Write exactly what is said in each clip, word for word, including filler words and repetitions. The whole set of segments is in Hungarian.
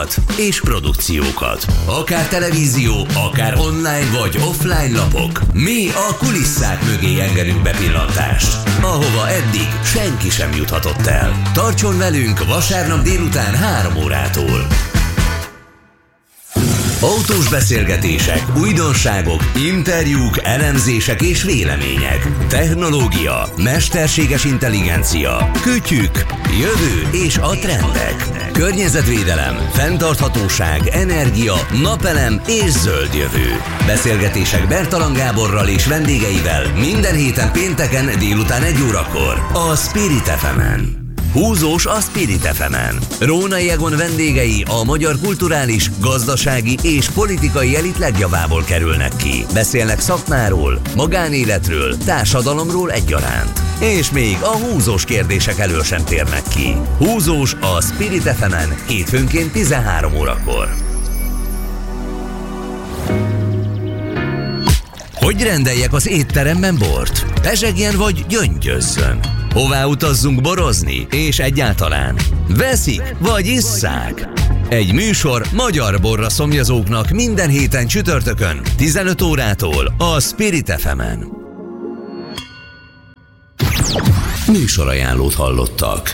és produkciókat. Akár televízió, akár online vagy offline lapok. Mi a kulisszák mögé engedünk bepillantást, ahova eddig senki sem juthatott el. Tartson velünk vasárnap délután három órától. Autós beszélgetések, újdonságok, interjúk, elemzések és vélemények. Technológia, mesterséges intelligencia, kütyük, jövő és a trendek. Környezetvédelem, fenntarthatóság, energia, napelem és zöld jövő. Beszélgetések Bertalan Gáborral és vendégeivel minden héten pénteken délután egy órakor a Spirit ef emen. Húzós a Spirit ef emen. Rónai Egon vendégei a magyar kulturális, gazdasági és politikai elit legjavából kerülnek ki. Beszélnek szakmáról, magánéletről, társadalomról egyaránt. És még a húzós kérdések elől sem térnek ki. Húzós a Spirit ef emen hétfőnként tizenhárom órakor. Hogy rendeljek az étteremben bort? Pezsegjen vagy gyöngyözzön? Hová utazzunk borozni? És egyáltalán veszik vagy isszák? Egy műsor magyar borra szomjazóknak minden héten csütörtökön tizenöt órától a Spirit ef emen. Műsorajánlót hallottak.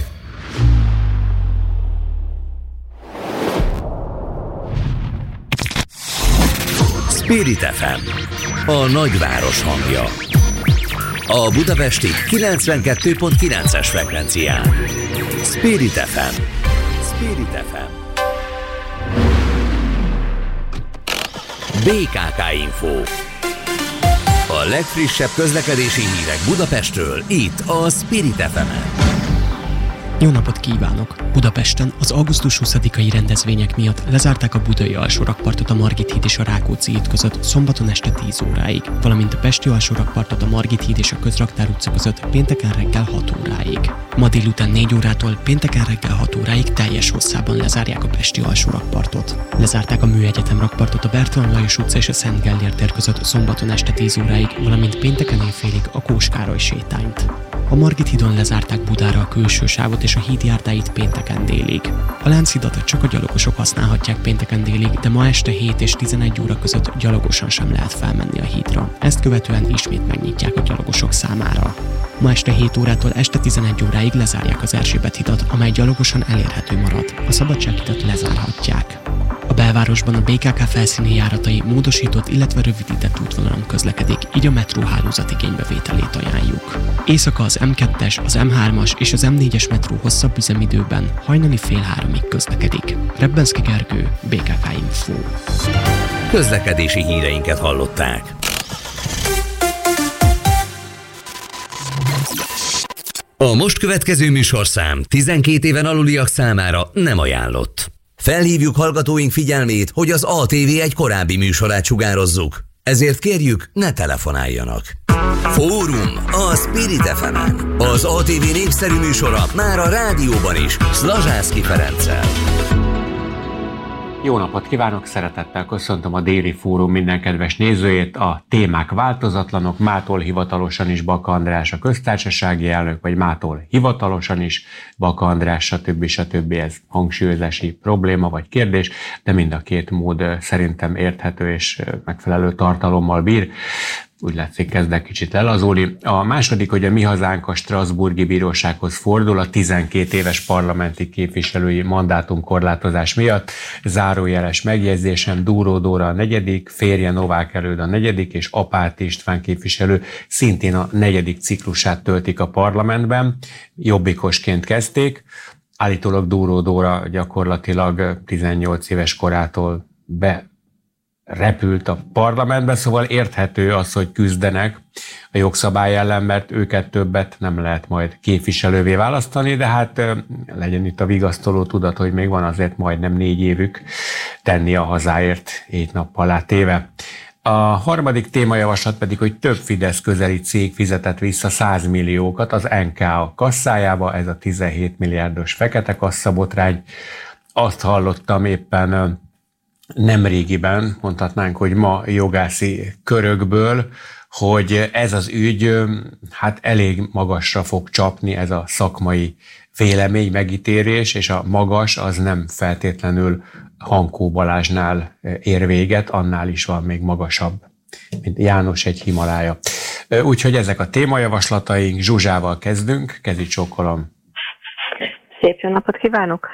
Spirit ef em, a nagyváros hangja. A budapesti kilencvenkettő pont kilences frekvencián. Spirit ef em. Spirit ef em. bé ká ká Info. A legfrissebb közlekedési hírek Budapestről, itt a Spirit ef emen. Jó napot kívánok! Budapesten az augusztus huszadikai rendezvények miatt lezárták a budai alsórakpartot a Margit híd és a Rákóczi híd között szombaton este tíz óráig, valamint a pesti alsórakpartot a Margit híd és a Közraktár utca között pénteken reggel hat óráig. Ma délután négy órától pénteken reggel hat óráig teljes hosszában lezárják a pesti alsórakpartot. Lezárták a Műegyetem rakpartot a Bertalan Lajos utca és a Szent Gellér tér között szombaton este tíz óráig, valamint pénteken éjfélig a Kós Károly sétányt. A Margit hídon lezárták Budára a külső sávot és a híd járdáit pénteken délig. A Lánchidat csak a gyalogosok használhatják pénteken délig, de ma este hét és tizenegy óra között gyalogosan sem lehet felmenni a hídra. Ezt követően ismét megnyitják a gyalogosok számára. Ma este hét órától este tizenegy óráig lezárják az Erzsébet hidat, amely gyalogosan elérhető marad. A Szabadsághidat lezárhatják. A belvárosban a bé ká ká felszíni járatai módosított, illetve rövidített útvonalon közlekedik, így a metróhálózat igénybevételét ajánljuk. Éjszaka az em kettes, az em hármas és az em négyes metró hosszabb üzemidőben hajnali fél háromig közlekedik. Rebbenszky Gergő, bé ká ká Info. Közlekedési híreinket hallották. A most következő műsorszám tizenkét éven aluliak számára nem ajánlott. Felhívjuk hallgatóink figyelmét, hogy az á té vé egy korábbi műsorát sugározzuk. Ezért kérjük, ne telefonáljanak. Fórum a Spirit ef emen. Az á té vé népszerű műsora már a rádióban is, Szlazsászky Ferenccel. Jó napot kívánok, szeretettel köszöntöm a déli fórum minden kedves nézőjét. A témák változatlanok, mától hivatalosan is Baka András a köztársasági elnök, vagy mától hivatalosan is Baka András, stb. stb. Ez hangsúlyozási probléma vagy kérdés, de mind a két mód szerintem érthető és megfelelő tartalommal bír. Úgy látszik, kezdek kicsit elazulni. A második, hogy a Mi Hazánk a Strasbourgi Bírósághoz fordul a tizenkét éves parlamenti képviselői mandátumkorlátozás miatt. Zárójeles megjegyzésem, Dúró Dóra a negyedik, férje Novák Előd a negyedik, és Apáti István képviselő szintén a negyedik ciklusát töltik a parlamentben. Jobbikosként kezdték. Állítólag Dúró Dóra gyakorlatilag tizennyolc éves korától be repült a parlamentbe, szóval érthető az, hogy küzdenek a jogszabály ellen, mert őket többet nem lehet majd képviselővé választani, de hát legyen itt a vigasztaló tudat, hogy még van azért majdnem négy évük tenni a hazáért hét nappal átéve. A harmadik témajavaslat pedig, hogy több Fidesz közeli cég fizetett vissza száz milliókat az en ká kasszájába, ez a tizenhét milliárdos fekete kasszabotrány. Azt hallottam éppen nemrégiben, mondhatnánk, hogy ma jogászi körökből, hogy ez az ügy hát elég magasra fog csapni, ez a szakmai vélemény, megítélés, és a magas az nem feltétlenül Hankó Balázsnál ér véget, annál is van még magasabb, mint János egy Himalája. Úgyhogy ezek a témajavaslataink, Zsuzsával kezdünk, kezi csókolom. Szép jó napot kívánok!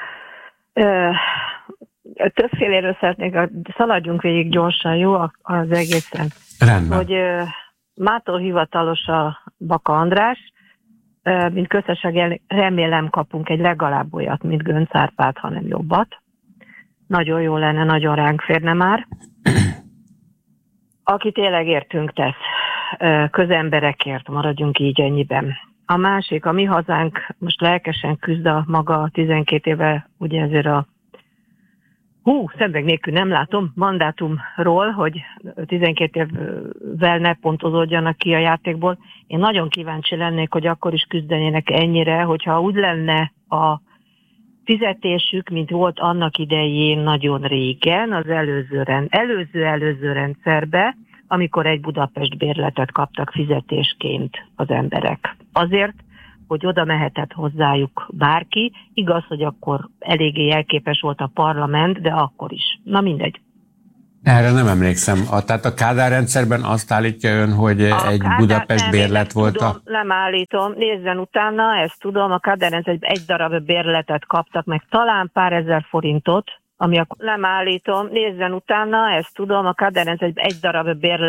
Többféléről szeretnék, szaladjunk végig gyorsan, jó, az egészen. Rendben. Hogy mától hivatalos a Baka András, mint köztársaság remélem kapunk egy legalább olyat, mint Göncz Árpád, hanem jobbat. Nagyon jó lenne, nagyon ránk férne már. Aki tényleg értünk tesz, közemberekért, maradjunk így ennyiben. A másik, a mi hazánk most lelkesen küzd a maga tizenkét éve, ugye ezért a hú, szemüveg nélkül nem látom, mandátumról, hogy tizenkét évvel ne pontozódjanak ki a játékból. Én nagyon kíváncsi lennék, hogy akkor is küzdenének ennyire, hogyha úgy lenne a fizetésük, mint volt annak idején nagyon régen, az előző, rend, előző, előző rendszerbe, amikor egy Budapest bérletet kaptak fizetésként az emberek. Azért, hogy oda mehetett hozzájuk bárki. Igaz, hogy akkor eléggé jelképes volt a parlament, de akkor is. Na mindegy. Erre nem emlékszem. A, tehát a Kádár rendszerben azt állítja ön, hogy a egy Kádár, Budapest nem, bérlet volt tudom, a... Nem állítom. Nézzen utána, ezt tudom. A Kádár rendszerben egy darab bérletet kaptak, meg talán pár ezer forintot, ami akkor nem állítom. Nézzen utána, ezt tudom. A Kádár rendszerben egy darab bérlet